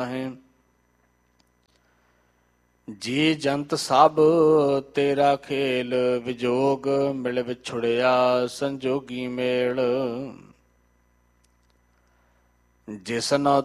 ਨਾਹੀਂ। ਜੀ ਜੰਤ ਸਭ ਤੇਰਾ ਖੇਲ, ਵਿਜੋਗ ਮਿਲ ਵਿਛੁੜਿਆ ਸੰਜੋਗੀ ਮੇਲ। ਜਿਸਨਾ